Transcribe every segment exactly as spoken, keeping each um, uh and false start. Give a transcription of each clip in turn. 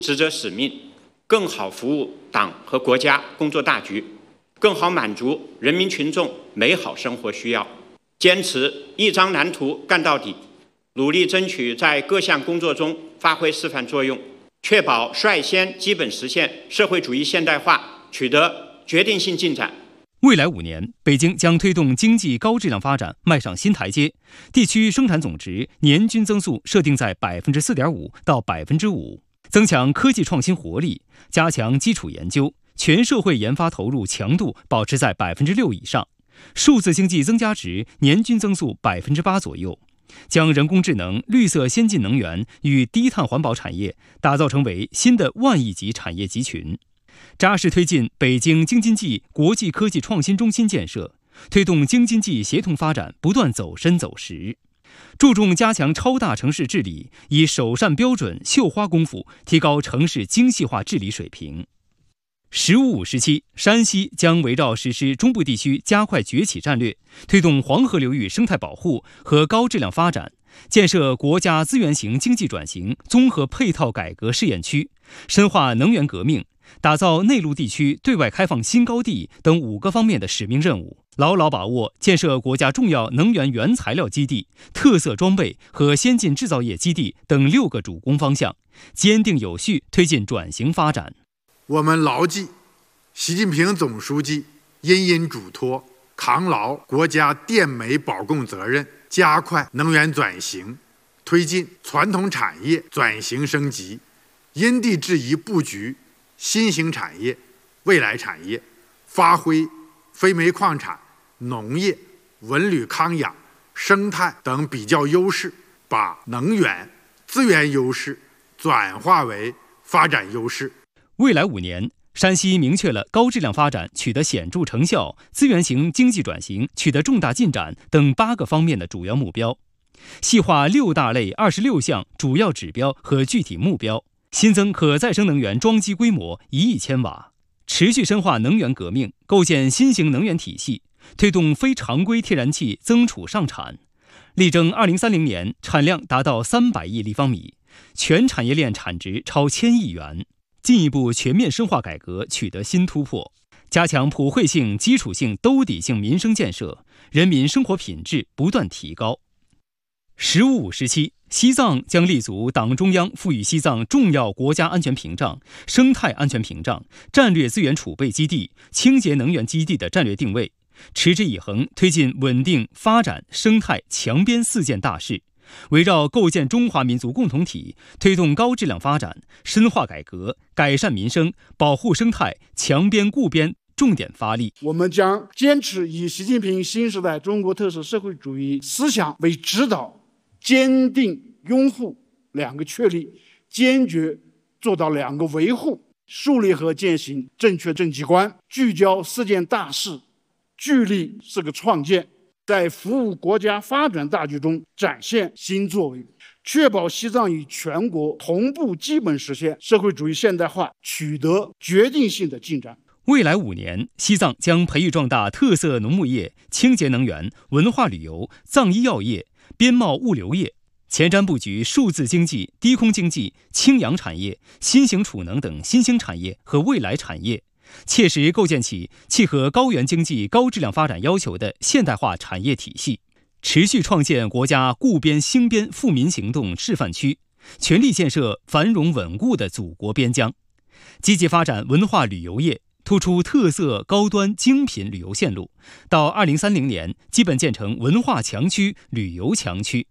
职责使命，更好服务党和国家工作大局，更好满足人民群众美好生活需要。坚持一张蓝图干到底，努力争取在各项工作中发挥示范作用，确保率先基本实现社会主义现代化取得决定性进展。 未来五年，北京将推动经济高质量发展迈上新台阶，地区生产总值年均增速设定在百分之四点五到百分之五，增强科技创新活力，加强基础研究，全社会研发投入强度保持在百分之六以上，数字经济增加值年均增速百分之八左右，将人工智能、绿色先进能源与低碳环保产业打造成为新的万亿级产业集群。扎实推进北京京津冀国际科技创新中心建设，推动京津冀协同发展不断走深走实，注重加强超大城市治理，以首善标准、绣花功夫提高城市精细化治理水平。十五五时期，山西将围绕实施中部地区加快崛起战略，推动黄河流域生态保护和高质量发展，建设国家资源型经济转型综合配套改革试验区，深化能源革命，打造内陆地区对外开放新高地等五个方面的使命任务，牢牢把握建设国家重要能源原材料基地、特色装备和先进制造业基地等六个主攻方向，坚定有序推进转型发展。 我们牢记习近平总书记殷殷嘱托，扛牢国家电煤保供责任，加快能源转型，推进传统产业转型升级，因地制宜布局新兴产业、未来产业，发挥非煤矿产、农业、文旅康养、生态等比较优势，把能源资源优势转化为发展优势。 未来五年，山西明确了高质量发展取得显著成效、资源型经济转型取得重大进展等八个方面的主要目标，细化六大类二十六项主要指标和具体目标，新增可再生能源装机规模一亿千瓦，持续深化能源革命，构建新型能源体系，推动非常规天然气增储上产，力争二零三零年产量达到三百亿立方米，全产业链产值超千亿元。进一步全面深化改革取得新突破，加强普惠性、基础性、兜底性民生建设，人民生活品质不断提高。十五五时期，西藏将立足党中央赋予西藏重要国家安全屏障、生态安全屏障、战略资源储备基地、清洁能源基地的战略定位，持之以恒推进稳定、发展、生态、强边四件大事，围绕构建中华民族共同体，推动高质量发展，深化改革，改善民生，保护生态，强边固边重点发力。 我们将坚持以习近平新时代中国特色社会主义思想为指导，坚定拥护两个确立，坚决做到两个维护，树立和践行正确政绩观，聚焦四件大事，聚力四个创建，在服务国家发展大局中展现新作为，确保西藏与全国同步基本实现社会主义现代化取得决定性的进展。 未来五年，西藏将培育壮大特色农牧业、清洁能源、文化旅游、藏医药业、边贸物流业，前瞻布局数字经济、低空经济、氢氧产业、新型储能等新兴产业和未来产业，切实构建起契合高原经济高质量发展要求的现代化产业体系，持续创建国家固边兴边富民行动示范区，全力建设繁荣稳固的祖国边疆，积极发展文化旅游业，突出特色高端精品旅游线路，到二零三零年基本建成文化强区、旅游强区。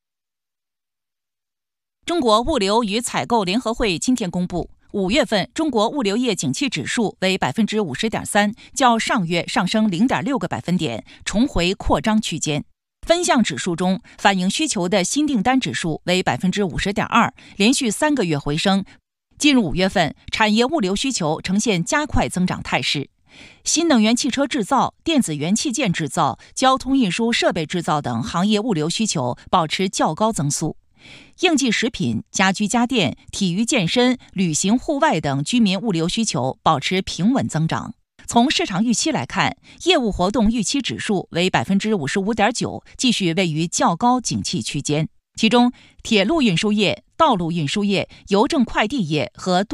中国物流与采购联合会今天公布，五月份中国物流业景气指数为百分之五十点三，较上月上升零点六个百分点，重回扩张区间。分项指数中，反映需求的新订单指数为百分之五十点二，连续三个月回升。进入五月份，产业物流需求呈现加快增长态势。新能源汽车制造、电子元器件制造、交通运输设备制造等行业物流需求保持较高增速。应季食品、家居家电、体育健身、旅行户外等居民物流需求保持平稳增长。从市场预期来看，业务活动预期指数为百分之五十五点九，继续位于较高景气区间。其中，铁路运输业、道路运输业、邮政快递业和